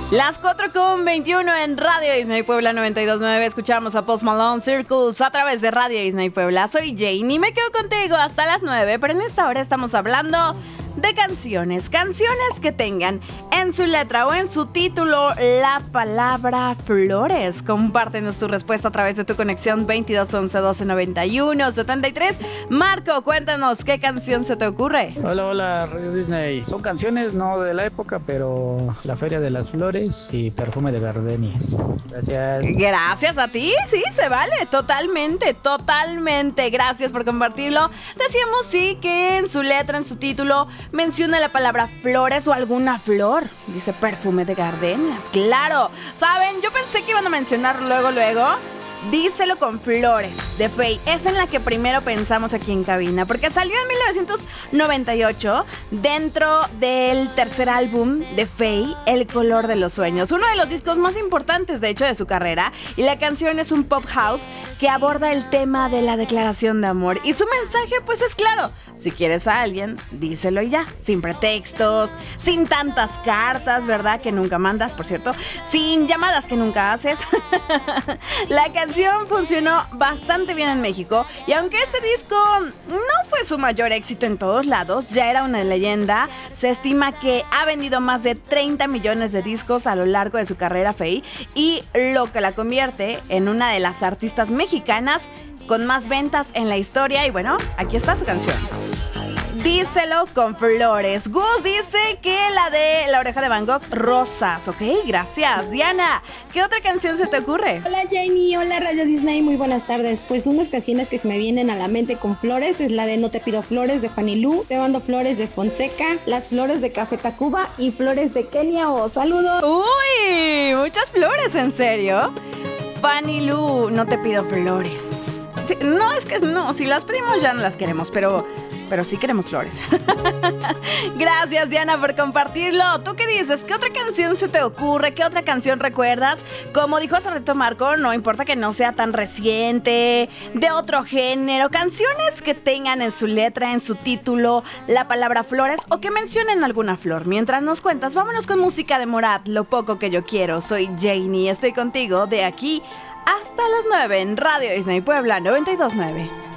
Las 4:21 en Radio Disney Puebla 92.9. Escuchamos a Post Malone, Circles a través de Radio Disney Puebla. Soy Jane y me quedo contigo hasta las 9, pero en esta hora estamos hablando de canciones que tengan en su letra o en su título la palabra flores. Compártenos tu respuesta a través de tu conexión 22 11 12 91 73. Marco, cuéntanos qué canción se te ocurre. Hola Radio Disney. Son canciones no de la época, pero La Feria de las Flores y Perfume de Gardenias. Gracias. Gracias a ti, sí, se vale, totalmente. Gracias por compartirlo. Decíamos sí que en su letra, en su título menciona la palabra flores o alguna flor. Dice Perfume de Gardenias. Claro, ¿saben? Yo pensé que iban a mencionar luego. Díselo con Flores, de Feid. Es en la que primero pensamos aquí en cabina, porque salió en 1998 dentro del tercer álbum de Feid, El Color de los Sueños, uno de los discos más importantes de hecho de su carrera, y la canción es un pop house que aborda el tema de la declaración de amor, y su mensaje pues es claro: si quieres a alguien, díselo y ya, sin pretextos, sin tantas cartas, ¿verdad? Que nunca mandas, por cierto, sin llamadas que nunca haces. La canción funcionó bastante bien en México, y aunque este disco no fue su mayor éxito en todos lados, ya era una leyenda. Se estima que ha vendido más de 30 millones de discos a lo largo de su carrera, Feid, y lo que la convierte en una de las artistas mexicanas con más ventas en la historia. Y bueno, aquí está su canción. Díselo con Flores. Gus dice que la de La Oreja de Van Gogh, Rosas. Ok, gracias. Diana, ¿qué otra canción se te ocurre? Hola Janie, hola Radio Disney, muy buenas tardes. Pues unas canciones que se me vienen a la mente con flores es la de No te pido flores de Fanny Lu, Te mando flores de Fonseca, Las flores de Café Tacuba y Flores de Kenia. ¡Saludos! Uy, muchas flores, ¿en serio? Fanny Lu, No te pido flores. Sí, no, es que no, si las pedimos ya no las queremos, pero sí queremos flores. Gracias, Diana, por compartirlo. ¿Tú qué dices? ¿Qué otra canción se te ocurre? ¿Qué otra canción recuerdas? Como dijo hace rato Marco, no importa que no sea tan reciente, de otro género, canciones que tengan en su letra, en su título, la palabra flores o que mencionen alguna flor. Mientras nos cuentas, vámonos con música de Morat, Lo poco que yo quiero. Soy Janie, estoy contigo de aquí hasta las 9 en Radio Disney Puebla 92.9.